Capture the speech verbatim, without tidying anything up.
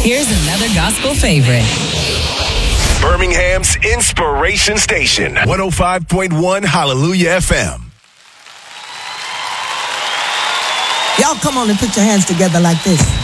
Here's another gospel favorite. Birmingham's Inspiration Station, one oh five point one Hallelujah F M. Y'all come on and put your hands together like this.